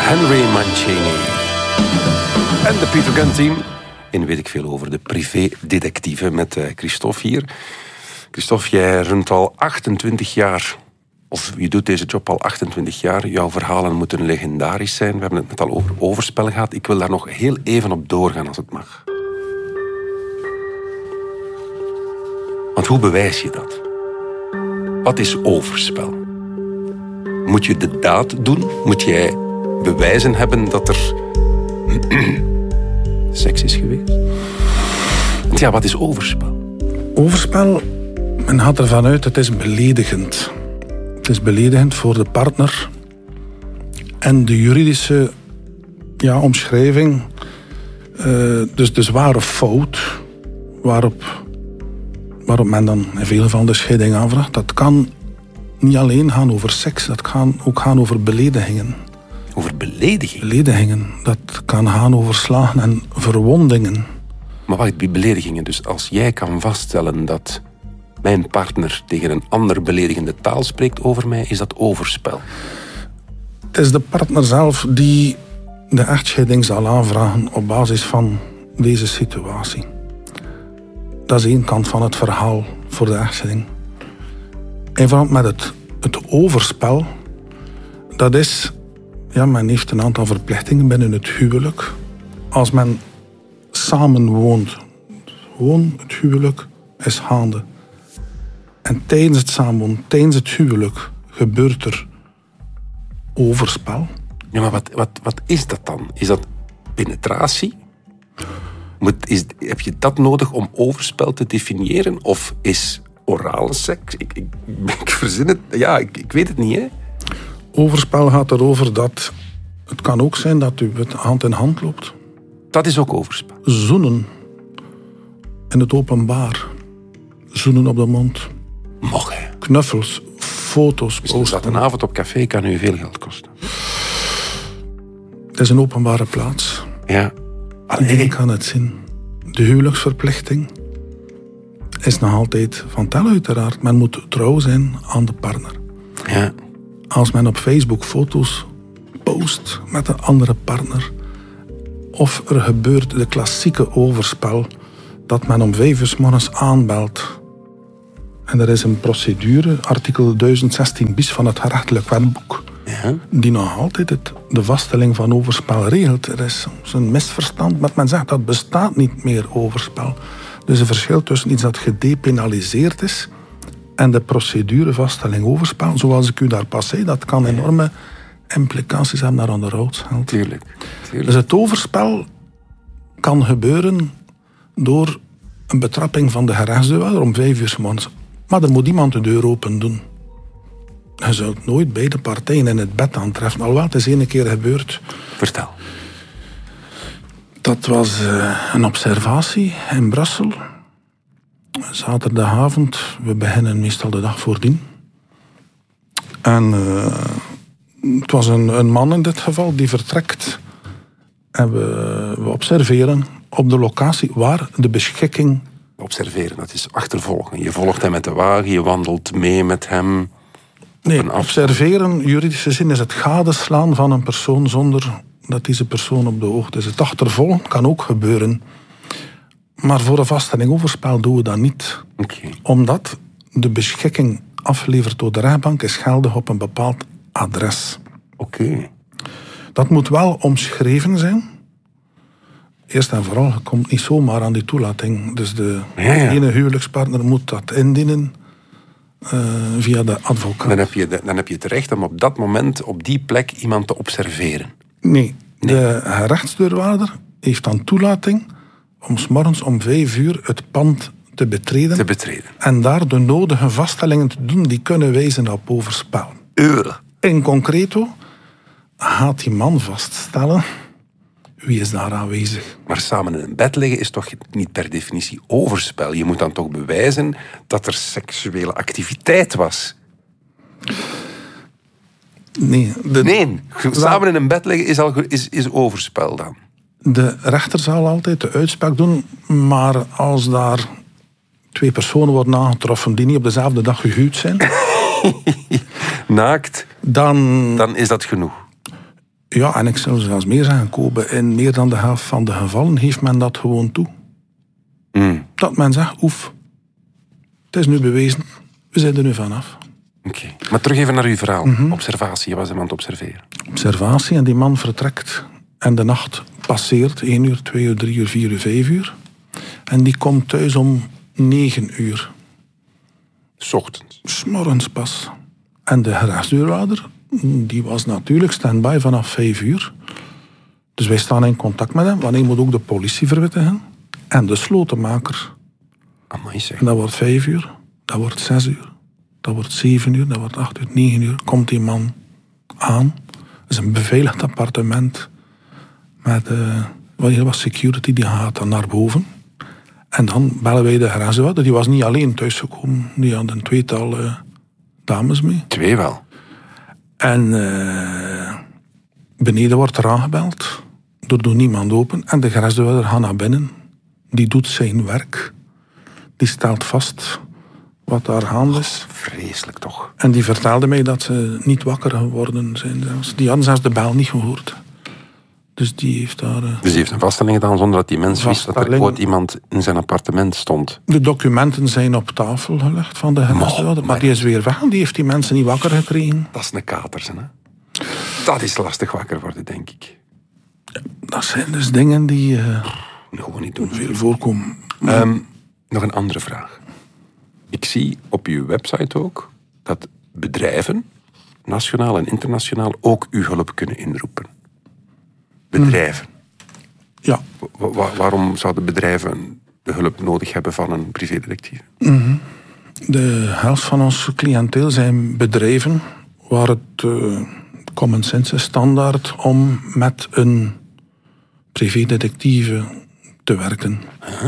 Henry Mancini. En de Peter Gunn Team. En weet ik veel over de privé-detectieve met Christophe hier. Christophe, jij runt al 28 jaar... of je doet deze job al 28 jaar. Jouw verhalen moeten legendarisch zijn. We hebben het net al over overspel gehad. Ik wil daar nog heel even op doorgaan, als het mag. Want hoe bewijs je dat? Wat is overspel? Moet je de daad doen? Moet jij bewijzen hebben dat er seks is geweest? Want ja, wat is overspel? Overspel, men gaat ervan uit, het is beledigend. Het is beledigend voor de partner. En de juridische omschrijving, dus de zware fout waarop men dan in veel gevallen de scheiding aanvraagt, dat kan niet alleen gaan over seks, dat kan ook gaan over beledigingen. Over beledigingen? Beledigingen. Dat kan gaan over slagen en verwondingen. Maar wacht, die beledigingen. Dus als jij kan vaststellen dat mijn partner tegen een ander beledigende taal spreekt over mij, is dat overspel? Het is de partner zelf die de echtscheiding zal aanvragen op basis van deze situatie. Dat is één kant van het verhaal voor de echtscheiding. En vooral met het overspel, dat is... Ja, men heeft een aantal verplichtingen binnen het huwelijk. Als men samen woont, gewoon het huwelijk is gaande. En tijdens het samenwonen, tijdens het huwelijk, gebeurt er overspel. Ja, maar wat is dat dan? Is dat penetratie? Heb je dat nodig om overspel te definiëren? Of is orale seks? Ik verzin het. Ja, ik weet het niet, hè? Overspel gaat erover dat... Het kan ook zijn dat u het hand in hand loopt. Dat is ook overspel. Zoenen. In het openbaar. Zoenen op de mond. Mocht hè? Knuffels. Foto's. Dus dat een avond op café kan u veel geld kosten. Het is een openbare plaats. Ja. Iedereen kan het zien. De huwelijksverplichting is nog altijd van tel uiteraard. Men moet trouw zijn aan de partner. Ja. Als men op Facebook foto's post met een andere partner, of er gebeurt de klassieke overspel dat men om 5 uur 's morgens aanbelt en er is een procedure, artikel 1016 bis van het gerechtelijk wetboek, die nog altijd de vaststelling van overspel regelt. Er is soms een misverstand, maar men zegt dat bestaat niet meer overspel. Dus een verschil tussen iets dat gedepenaliseerd is en de procedurevaststelling overspel, zoals ik u daar pas zei, dat kan enorme implicaties hebben naar onderhoudsgeld. Tuurlijk. Dus het overspel kan gebeuren door een betrapping van de gerechtsdeurwaarder om 5 uur 's morgens. Maar er moet iemand de deur open doen. Je zult nooit beide partijen in het bed aantreffen. Alhoewel, het is 1 keer gebeurd. Vertel. Dat was een observatie in Brussel. Zaterdagavond, we beginnen meestal de dag voordien. En het was een man in dit geval die vertrekt. En we observeren op de locatie waar de beschikking... Observeren, dat is achtervolgen. Je volgt hem met de wagen, je wandelt mee met hem. Nee, observeren, juridische zin, is het gadeslaan van een persoon zonder dat deze persoon op de hoogte is. Het achtervolgen kan ook gebeuren. Maar voor een vaststelling overspel doen we dat niet. Okay. Omdat de beschikking afgeleverd door de rechtbank is geldig op een bepaald adres. Oké. Dat moet wel omschreven zijn. Eerst en vooral, je komt niet zomaar aan die toelating. Dus de ene huwelijkspartner moet dat indienen via de advocaat. Dan heb je het recht om op dat moment, op die plek, iemand te observeren. Nee. De gerechtsdeurwaarder heeft dan toelating om 's morgens om 5 uur het pand te betreden. En daar de nodige vaststellingen te doen die kunnen wijzen op overspel. In concreto gaat die man vaststellen wie is daar aanwezig. Maar samen in een bed liggen is toch niet per definitie overspel? Je moet dan toch bewijzen dat er seksuele activiteit was? Nee. Samen in een bed liggen is overspel dan? De rechter zal altijd de uitspraak doen, maar als daar 2 personen worden aangetroffen die niet op dezelfde dag gehuwd zijn... Naakt? Dan is dat genoeg? Ja, en ik zou zelfs meer zeggen, Kobe, in meer dan de helft van de gevallen heeft men dat gewoon toe. Dat men zegt, oef, het is nu bewezen, we zijn er nu vanaf. Oké. Maar terug even naar uw verhaal. Observatie, je was hem aan het observeren. Observatie, en die man vertrekt en de nacht passeert 1 uur, 2 uur, 3 uur, 4 uur, 5 uur. En die komt thuis om 9 uur. 's Ochtends. 's Morgens pas. En de gerechtsdeurwaarder, die was natuurlijk stand-by vanaf 5 uur. Dus wij staan in contact met hem, want hij moet ook de politie verwittigen. En de slotenmaker. Amai zeg. En dat wordt 5 uur, dat wordt 6 uur, dat wordt 7 uur, dat wordt 8 uur, 9 uur. Komt die man aan. Dat is een beveiligd appartement. Met wat security, die gaat dan naar boven. En dan bellen wij de gerechtsdeurwaarder. Die was niet alleen thuisgekomen, die had een tweetal dames mee. 2 wel. En beneden wordt er aangebeld. Er doet niemand open. En de gerechtsdeurwaarder gaat naar binnen. Die doet zijn werk. Die stelt vast wat daar gaande is. Vreselijk toch. En die vertelde mij dat ze niet wakker geworden zijn zelfs. Die hadden zelfs de bel niet gehoord. Dus die heeft daar... Dus die heeft een vaststelling gedaan zonder dat die mens wist dat er Vaststelling. ooit iemand in zijn appartement stond. De documenten zijn op tafel gelegd van de gerechtsdeurwaarder. Maar die is weer weg. Die heeft die mensen niet wakker gekregen. Dat is een kater, hè. Dat is lastig wakker worden, denk ik. Dat zijn dus dingen die Gewoon niet doen. veel voorkomen. Nog een andere vraag. Ik zie op uw website ook dat bedrijven, nationaal en internationaal, ook uw hulp kunnen inroepen. Bedrijven. Ja. Waarom zouden bedrijven de hulp nodig hebben van een privédetectief? De helft van ons cliënteel zijn bedrijven waar het common sense is standaard om met een privédetectieve te werken.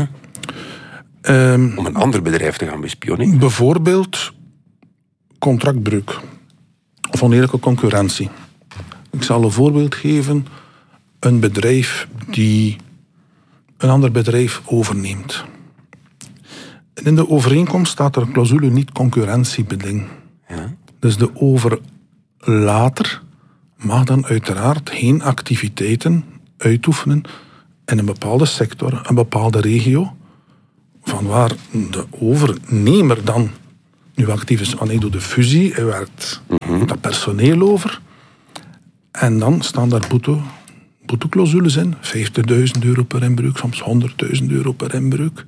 Om een ander bedrijf te gaan bespioneren? Bijvoorbeeld contractbreuk of oneerlijke concurrentie. Ik zal een voorbeeld geven. Een bedrijf die een ander bedrijf overneemt. En in de overeenkomst staat er een clausule niet-concurrentiebeding. Ja. Dus de overlater mag dan uiteraard geen activiteiten uitoefenen in een bepaalde sector, een bepaalde regio, van waar de overnemer dan nu actief is. Want hij doet de fusie, hij werkt met dat personeel over. En dan staan daar boeteclausules in. 50.000 euro per inbreuk, soms 100.000 euro per inbreuk.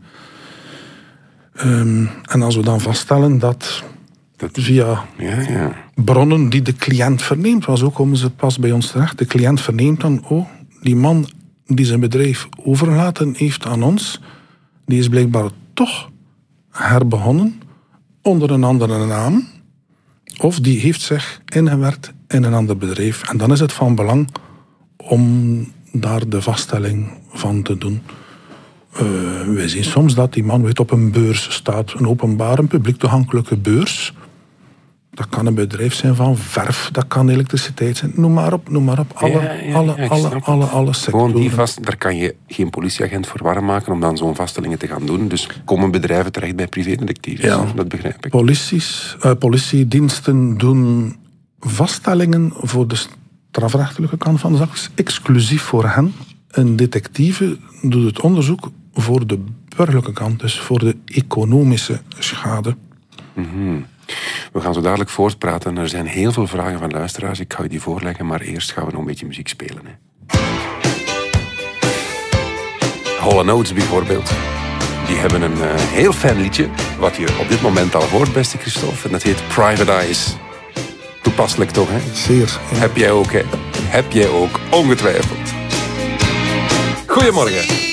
En als we dan vaststellen dat via bronnen die de cliënt verneemt, was ook komen ze pas bij ons terecht. De cliënt verneemt dan, die man die zijn bedrijf overgelaten heeft aan ons, die is blijkbaar toch herbegonnen onder een andere naam, of die heeft zich ingewerkt in een ander bedrijf. En dan is het van belang om daar de vaststelling van te doen. We zien soms dat die man op een beurs staat, een openbare, publiek toegankelijke beurs. Dat kan een bedrijf zijn van verf, dat kan elektriciteit zijn, noem maar op. Alle sectoren. Gewoon die vast, daar kan je geen politieagent voor warm maken om dan zo'n vaststellingen te gaan doen. Dus komen bedrijven terecht bij privédetectives. Ja, dat begrijp ik. Politiediensten doen vaststellingen voor de strafrechtelijke kant van de zaak, exclusief voor hen. Een detectieve doet het onderzoek voor de burgerlijke kant, dus voor de economische schade. We gaan zo dadelijk voortpraten. Er zijn heel veel vragen van luisteraars. Ik ga je die voorleggen, maar eerst gaan we nog een beetje muziek spelen. Hè. Hall & Oates bijvoorbeeld. Die hebben een heel fijn liedje, wat je op dit moment al hoort, beste Christophe. En dat heet Private Eyes. Toepasselijk toch, hè? Zeer. Ja. Heb jij ook, hè? Heb jij ook, ongetwijfeld. Goedemorgen.